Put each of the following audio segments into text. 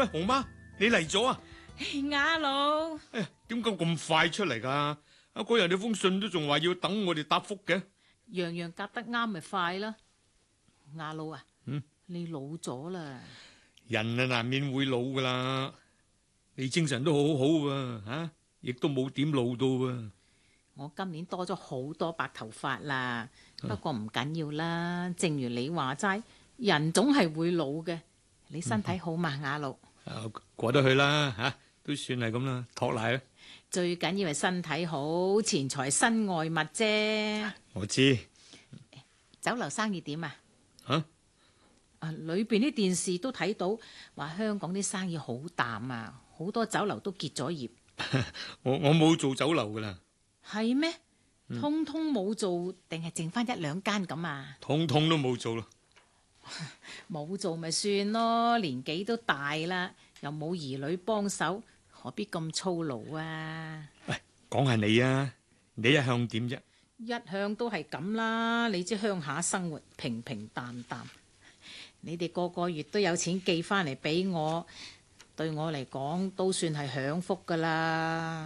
喂，紅媽，你嚟咗啊？ 雅老， 哎呀，點解咁快出嚟噶？嗰日你封信都仲話要等我哋答覆嘅。 樣樣夾得啱咪快啦。雅老啊，你老咗啦。 人啊難免會老噶啦，你精神都好好喎，吓，亦都冇點老到喎。 我今年多咗好多白頭髮啦，不過唔緊要啦。正如你話齋，人總係會老嘅。你身體好嘛，雅老？ 過得去啦，吓，都算係咁啦，托賴啦。 最緊要係身體好，錢財身外物啫。 我知。 酒樓生意點啊？ 吓？ 裏邊啲電視都睇到話香港啲生意好淡啊，好多酒樓都結咗業。 我冇做酒樓噶啦。 係咩？通通冇做定係剩翻一兩間咁啊？ 通通都冇做咯。 冇做咪算咯，年紀都大啦，又冇兒女幫手，何必咁操勞啊？ 喂，講下你啊，你一向點啫？ 一向都係咁啦，你知鄉下生活平平淡淡，你哋個個月都有錢寄翻嚟俾我，對我嚟講都算係享福噶啦。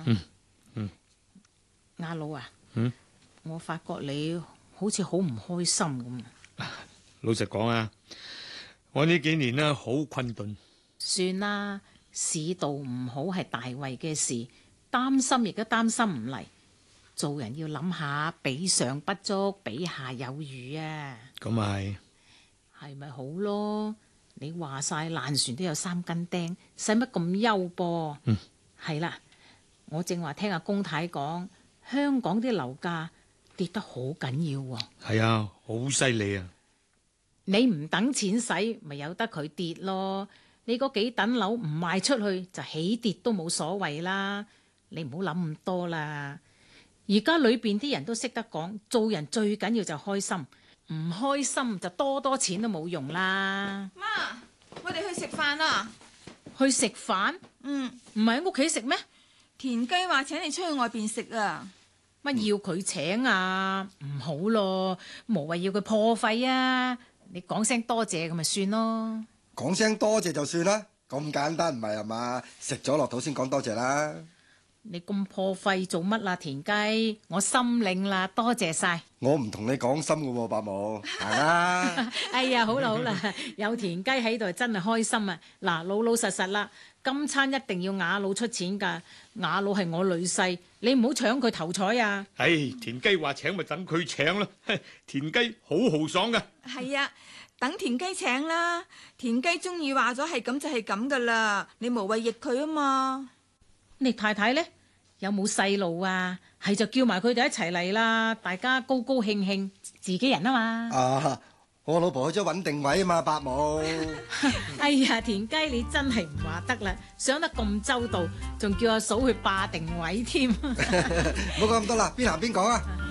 阿老啊，我發覺你好似好唔開心咁。 老實講啊，我呢幾年呢好困頓。 算啦，市道唔好係大衛嘅事，擔心亦都擔心唔嚟。做人要諗下，比上不足，比下有餘啊。 咁咪係咪好咯？你話晒爛船都有3根釘，使乜咁憂噃？係啦，我正話聽阿公太講，香港啲樓價跌得好緊要喎。 係啊，好犀利啊！ 你唔等錢使，咪由得佢跌咯。你嗰幾等樓唔賣出去，就起跌都冇所謂啦。你唔好諗咁多啦。而家裏邊啲人都識得講，做人最緊要就開心，唔開心就多多錢都冇用啦。 媽，我哋去食飯啦。 去食飯？唔係喺屋企食咩？ 田雞話請你出去外邊食啊。 乜要佢請啊？唔好咯，無謂要佢破費啊。你講聲多謝咁咪算咯。 講聲多謝就算啦，咁簡單唔係啊嘛？食咗落肚先講多謝啦。 你咁破費做乜啦，田雞？我心領啦，多謝晒。 我唔同你講心噶喎，伯母，行啦。 哎呀，好啦好啦，有田雞喺度真係開心啊！嗱，老老實實啦，今餐一定要雅老出錢噶。雅老係我女婿，你唔好搶佢頭彩啊！ 唉，田雞話請咪等佢請咯。田雞好豪爽噶。 係啊，等田雞請啦。田雞中意話咗係咁就係咁噶啦，你無謂逆佢啊嘛。 你太太呢？有冇細路啊？係就叫埋佢哋一齊嚟啦，大家高高興興，自己人啊嘛。 啊，我老婆去咗揾定位啊嘛，伯母。 哎呀，田雞你真係唔話得啦，想得咁周到，仲叫阿嫂去霸定位添。 唔好講咁多啦，邊行邊講啊！